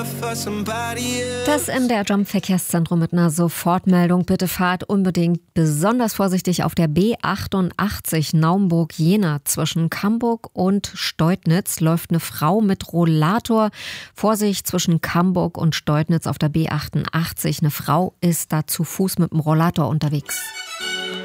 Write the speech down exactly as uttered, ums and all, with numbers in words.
Das M D R-Jump-Verkehrszentrum mit einer Sofortmeldung. Bitte fahrt unbedingt besonders vorsichtig auf der B achtundachtzig Naumburg-Jena. Zwischen Camburg und Steutnitz läuft eine Frau mit Rollator. Vorsicht, zwischen Camburg und Steutnitz auf der B achtundachtzig. Eine Frau ist da zu Fuß mit dem Rollator unterwegs.